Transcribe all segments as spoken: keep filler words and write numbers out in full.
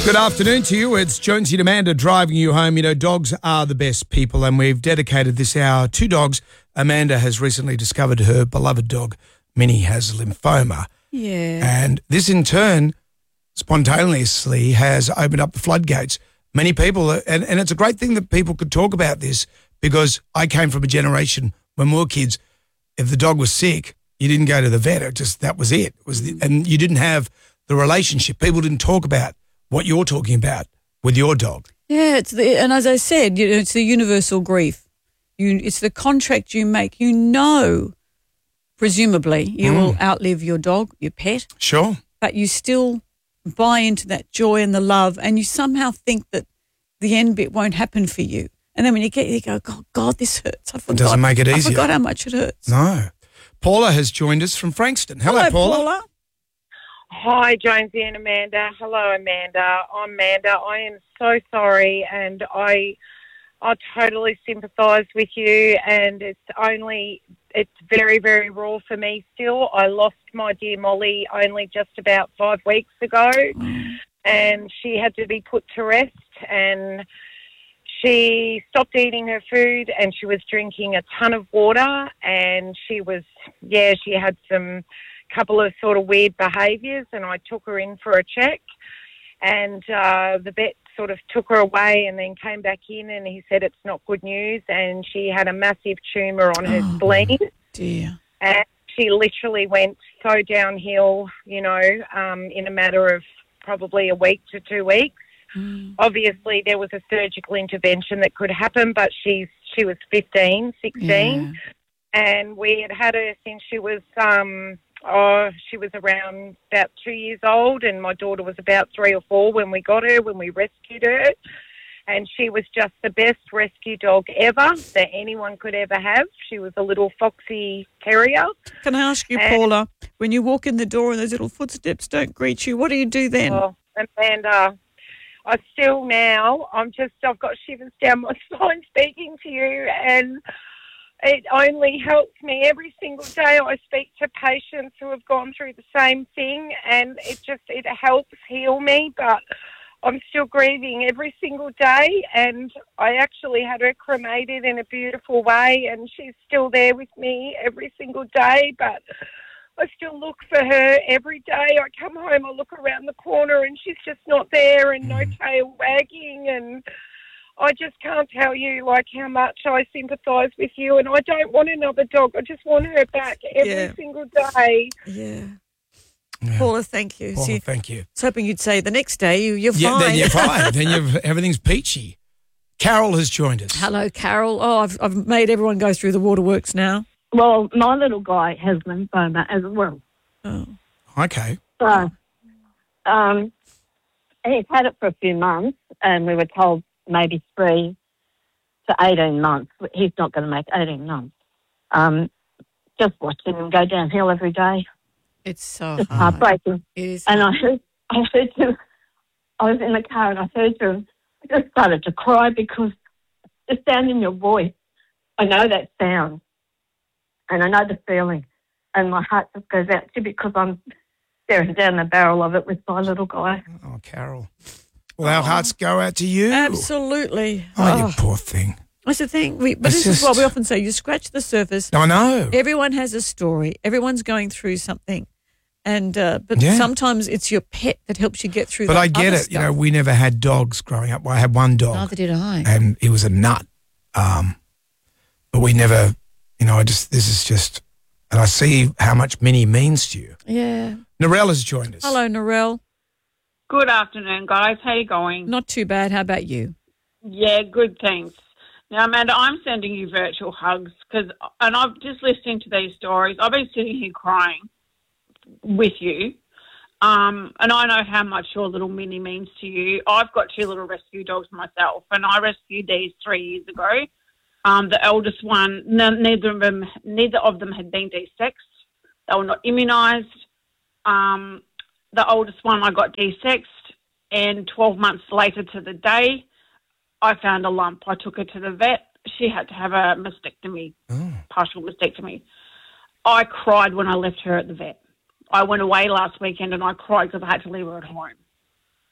Good afternoon to you. It's Jonesy and Amanda driving you home. You know, dogs are the best people, and we've dedicated this hour to dogs. Amanda has recently discovered her beloved dog, Minnie, has lymphoma. Yeah. And this, in turn, spontaneously has opened up the floodgates. Many people, and, and it's a great thing that people could talk about this, because I came from a generation when we were kids, if the dog was sick, you didn't go to the vet. It just, that was it. It was the, and you didn't have the relationship. People didn't talk about what you're talking about with your dog. Yeah, it's the, and as I said, you know, it's the universal grief. You, it's the contract you make. You know, presumably, you mm. will outlive your dog, your pet. Sure. But you still buy into that joy and the love, and you somehow think that the end bit won't happen for you. And then when you get there, you go, God, God, this hurts. I forgot. It doesn't make it easier. I forgot how much it hurts. No. Paula has joined us from Frankston. Hello, Hello Paula. Paula. Hi, Jonesy and Amanda. Hello, Amanda. I'm Amanda. I am so sorry, and I I totally sympathise with you, and it's only, it's very, very raw for me still. I lost my dear Molly only just about five weeks ago, and she had to be put to rest, and she stopped eating her food, and she was drinking a ton of water, and she was, yeah, she had some couple of sort of weird behaviours, and I took her in for a check, and uh, the vet sort of took her away and then came back in, and he said it's not good news, and she had a massive tumour on her oh, spleen. Dear. And she literally went so downhill, you know, um, in a matter of probably a week to two weeks. Mm. Obviously, there was a surgical intervention that could happen, but she's she was fifteen, sixteen, Yeah. and we had had her since she was... Um, Oh, she was around about two years old, and my daughter was about three or four when we got her, when we rescued her. And she was just the best rescue dog ever that anyone could ever have. She was a little foxy terrier. Can I ask you, and, Paula, when you walk in the door and those little footsteps don't greet you, what do you do then? Oh, Amanda, I still now, I'm just, I've got shivers down my spine speaking to you, and it only helps me. Every single day I speak to patients who have gone through the same thing, and it just, it helps heal me, but I'm still grieving every single day, and I actually had her cremated in a beautiful way, and she's still there with me every single day, but I still look for her every day. I come home, I look around the corner, and she's just not there, and no tail wagging, and I just can't tell you, like, how much I sympathise with you, and I don't want another dog. I just want her back every Yeah. single day. Yeah. Yeah. Paula, thank you. Paula, See, thank you. I was hoping you'd say the next day you, you're Yeah, fine. then you're fine. Then you've, everything's peachy. Carol has joined us. Hello, Carol. Oh, I've I've made everyone go through the waterworks now. Well, my little guy has lymphoma as well. Oh. Okay. So um, he's had it for a few months, and we were told maybe three to eighteen months. He's not going to make eighteen months. Um, just watching him go downhill every day. It's so It's hard. heartbreaking. It is. And I heard, I heard him, I was in the car and I heard him, I just started to cry because the sound in your voice, I know that sound and I know the feeling, and my heart just goes out to you because I'm staring down the barrel of it with my little guy. Oh, Carol. Well, our hearts go out to you. Absolutely. Oh, you poor thing. That's the thing. We, but It's this just- is what we often say. You scratch the surface. I know. Everyone has a story. Everyone's going through something. And uh, But Yeah. sometimes it's your pet that helps you get through But the I get other it. stuff. You know, we never had dogs growing up. Well, I had one dog. Neither did I. And he was a nut. Um, but we never, you know, I just, this is just, and I see how much Minnie means to you. Yeah. Narelle has joined us. Hello, Narelle. Good afternoon, guys. How you going? Not too bad. How about you? Yeah, good, thanks. Now, Amanda, I'm sending you virtual hugs because, and I'm just listening to these stories. I've been sitting here crying with you, um, and I know how much your little Minnie means to you. I've got two little rescue dogs myself, and I rescued these three years ago. Um, the eldest one, n- neither of them, neither of them had been desexed. They were not immunised. Um, the oldest one I got desexed, and twelve months later to the day, I found a lump. I took her to the vet. She had to have a mastectomy, Oh. partial mastectomy. I cried when I left her at the vet. I went away last weekend and I cried because I had to leave her at home.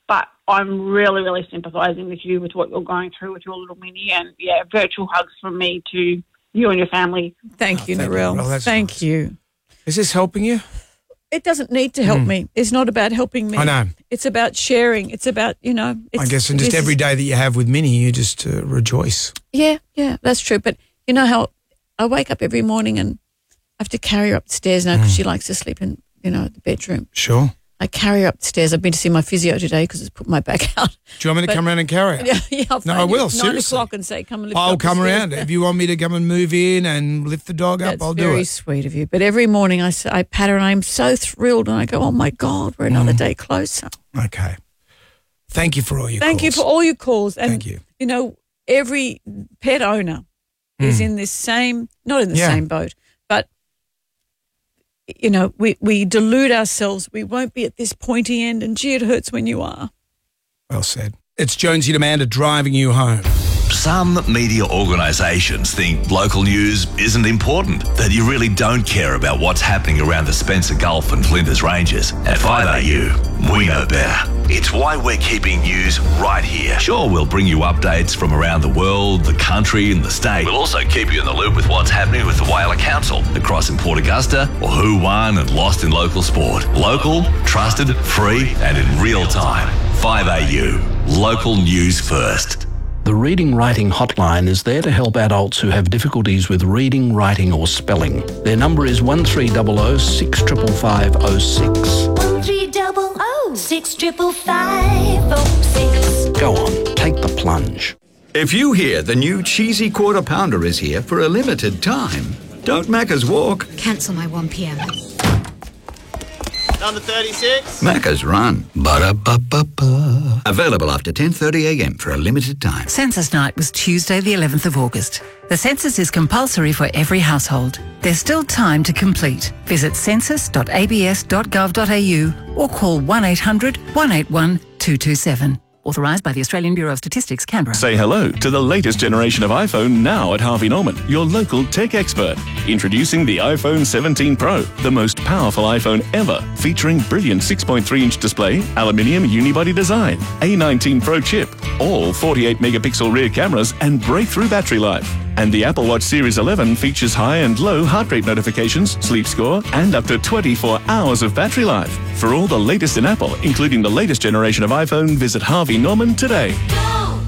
but I'm really, really sympathising with you with what you're going through with your little mini. And, yeah, virtual hugs from me to you and your family. Thank Oh, you, thank you, Narelle. Narelle. That's Thank nice. you. Is this helping you? It doesn't need to help me. It's not about helping me. I know. It's about sharing. It's about, you know. It's, I guess, and just this every is- day that you have with Minnie, you just uh, rejoice. Yeah, yeah, that's true. But you know how I wake up every morning and I have to carry her upstairs now because she likes to sleep in, you know, the bedroom. Sure. I carry her upstairs. I've been to see my physio today because it's put my back out. Do you want me to But- come around and carry her? Yeah, yeah. I'll No, phone I you will, at Nine seriously. o'clock and say, come and lift I'll up the come stairs. around. If you want me to come and move in and lift the dog up, That's I'll do very it. sweet of you. But every morning I, say, I pat her and I'm so thrilled and I go, oh my God, we're another Mm. day closer. Okay. Thank you for all your Thank you calls. for all your calls. And, Thank you. you know, every pet owner is in this same, not in the Mm. Yeah. same boat, but, you know, we, we delude ourselves. We won't be at this pointy end and gee, it hurts when you are. Well said. It's Jonesy and Amanda driving you home. Some media organisations think local news isn't important, that you really don't care about what's happening around the Spencer Gulf and Flinders Ranges. At five A U, we know better. It's why we're keeping news right here. Sure, we'll bring you updates from around the world, the country and the state. We'll also keep you in the loop with what's happening with the Whaler Council across in Port Augusta or who won and lost in local sport. Local, trusted, free and in real time. five A U, local news first. The Reading Writing Hotline is there to help adults who have difficulties with reading, writing or spelling. Their number is one three zero zero six five five five zero six. One three double O six triple five oh six. Go on, take the plunge. If you hear the new cheesy quarter pounder is here for a limited time, don't Macca's walk, Cancel my one p.m. Number thirty-six. Macca's run. Ba-da-ba-ba-ba. Available after ten thirty a m for a limited time. Census night was Tuesday the eleventh of August. The census is compulsory for every household. There's still time to complete. Visit census dot a b s dot gov dot a u or call one eight hundred one eight one two two seven. Authorised by the Australian Bureau of Statistics, Canberra. Say hello to the latest generation of iPhone now at Harvey Norman, your local tech expert. Introducing the iPhone seventeen Pro, the most powerful iPhone ever, featuring brilliant six point three inch display, aluminium unibody design, A nineteen Pro chip, all forty-eight megapixel rear cameras and breakthrough battery life. And the Apple Watch Series eleven features high and low heart rate notifications, sleep score, and up to twenty-four hours of battery life. For all the latest in Apple, including the latest generation of iPhone, visit Harvey Norman today.